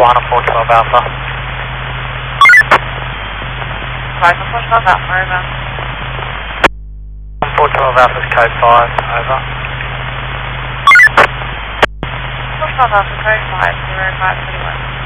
1 on 412 Alpha. Right, on 412 Alpha, over. 412 Alpha's code 5, over. 412 Alpha, code 5, 0521.